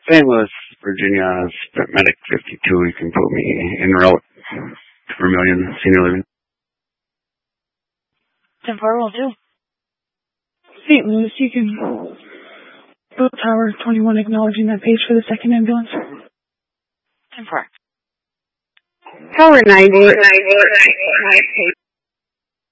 St. Louis, Virginia, Medic 52. You can put me in route to Vermilion, senior living. 10-4 will do. St. Louis, you can go Tower 21 acknowledging that page for the second ambulance. 10-4. Tower 90.